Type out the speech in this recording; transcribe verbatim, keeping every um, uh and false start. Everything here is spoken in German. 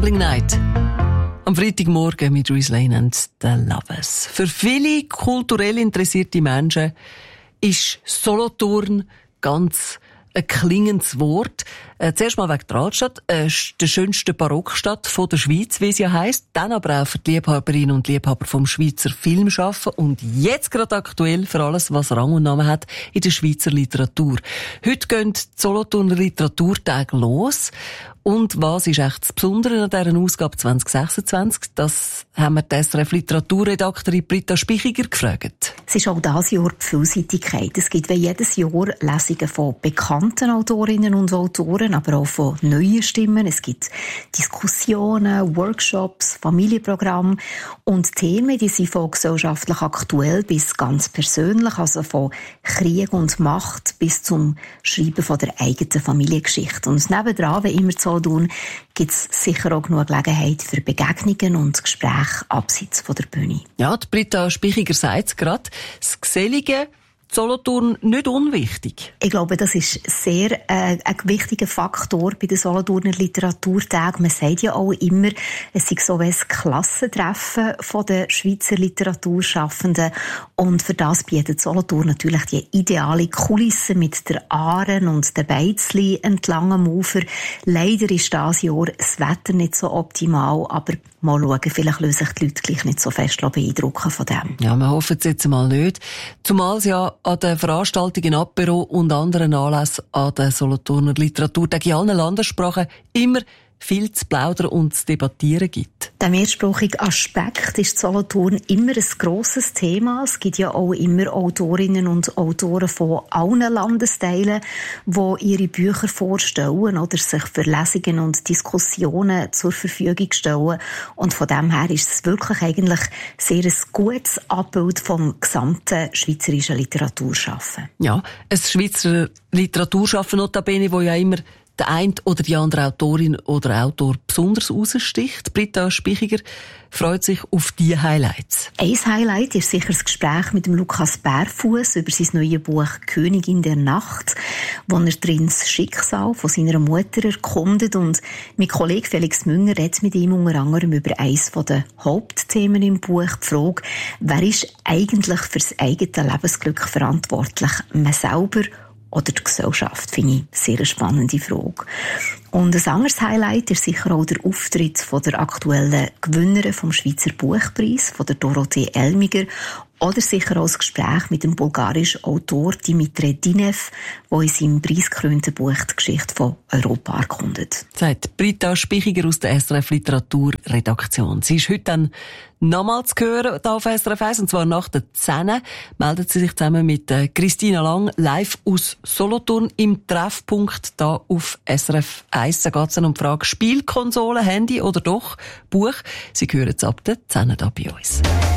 Dublin Night. Am Freitagmorgen mit Louise Lane und The Lovers. Für viele kulturell interessierte Menschen ist Solothurn ganz ein klingendes Wort. Äh, zuerst mal wegen der Altstadt, äh, der schönsten Barockstadt von der Schweiz, wie es ja heisst. Dann aber auch für die Liebhaberinnen und Liebhaber vom Schweizer Filmschaffen. Und jetzt gerade aktuell für alles, was Rang und Namen hat in der Schweizer Literatur. Heute gehen die Solothurner Literaturtage los. Und was ist echt das Besondere an dieser Ausgabe zwanzig sechsundzwanzig? Das haben wir die S R F-Literaturredaktorin Britta Spichiger gefragt. Es ist auch dieses Jahr die Vielseitigkeit. Es gibt wie jedes Jahr Lesungen von bekannten Autorinnen und Autoren, aber auch von neuen Stimmen. Es gibt Diskussionen, Workshops, Familienprogramme und Themen, die sind von gesellschaftlich aktuell bis ganz persönlich, also von Krieg und Macht bis zum Schreiben von der eigenen Familiengeschichte. Und nebendran, wie immer so tun, gibt es sicher auch genug Gelegenheit für Begegnungen und Gespräche abseits von der Bühne. Ja, die Britta Spichiger sagt es gerade, das Gesellige Solothurn nicht unwichtig. Ich glaube, das ist sehr äh, ein wichtiger Faktor bei den Solothurner Literaturtagen. Man sagt ja auch immer, es sei so ein Klassentreffen von den Schweizer Literaturschaffenden. Und für das bietet Solothurn natürlich die ideale Kulisse mit der Aaren und den Beizli entlang am Ufer. Leider ist dieses Jahr das Wetter nicht so optimal, aber mal schauen, vielleicht lösen sich die Leute gleich nicht so fest beeindrucken von dem. Ja, wir hoffen es jetzt mal nicht. Zumal es ja an den Veranstaltungen Apero und anderen Anlässen an den Solothurner Literaturtagen in allen Landessprachen immer viel zu plaudern und zu debattieren gibt. Der mehrsprachige Aspekt ist Solothurn immer ein grosses Thema. Es gibt ja auch immer Autorinnen und Autoren von allen Landesteilen, die ihre Bücher vorstellen oder sich für Lesungen und Diskussionen zur Verfügung stellen. Und von dem her ist es wirklich eigentlich sehr ein gutes Abbild vom gesamten schweizerischen Literaturschaffen. Ja, ein Schweizer Literaturschaffen notabene, wo ja immer der eine oder die andere Autorin oder Autor besonders raussticht. Britta Spichiger freut sich auf diese Highlights. Ein Highlight ist sicher das Gespräch mit dem Lukas Bärfuss über sein neues Buch «Königin der Nacht», wo er drin das Schicksal von seiner Mutter erkundet. Und mein Kollege Felix Münger redet mit ihm unter anderem über eines der Hauptthemen im Buch, die Frage, wer ist eigentlich für das eigene Lebensglück verantwortlich? Man selber oder die Gesellschaft, finde ich eine sehr spannende Frage. Und ein anderes Highlight ist sicher auch der Auftritt von der aktuellen Gewinnerin vom Schweizer Buchpreis, von der Dorothee Elmiger, oder sicher auch das Gespräch mit dem bulgarischen Autor Dimitri Dinev, der in seinem preisgekrönten Buch die Geschichte von Europa erkundet. Sagt Britta Spichiger aus der S R F Literaturredaktion. Sie ist heute dann nochmal zu hören hier auf S R F eins, und zwar nach der zehn meldet sie sich zusammen mit Christina Lang live aus Solothurn im Treffpunkt da auf S R F eins. Da geht es dann um die Frage Spielkonsole, Handy oder doch Buch. Sie hören es ab der zehn da bei uns.